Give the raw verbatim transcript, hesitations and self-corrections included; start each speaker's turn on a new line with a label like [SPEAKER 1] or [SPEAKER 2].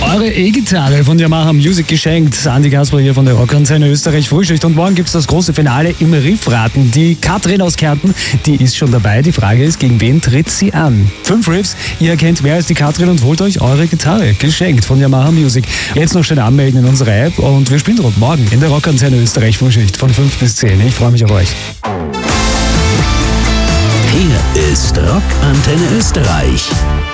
[SPEAKER 1] Eure E-Gitarre von Yamaha Music geschenkt. Andi Kasper hier von der Rockantenne Österreich Frühschicht. Und morgen gibt es das große Finale im Riffraten. Die Katrin aus Kärnten, die ist schon dabei. Die Frage ist, gegen wen tritt sie an? Fünf Riffs, ihr erkennt mehr als die Katrin und holt euch eure Gitarre. Geschenkt von Yamaha Music. Jetzt noch schnell anmelden in unserer App und wir spielen drum morgen in der Rockantenne Österreich Frühschicht von fünf bis zehn. Ich freue mich auf euch.
[SPEAKER 2] Hier ist Rockantenne Österreich.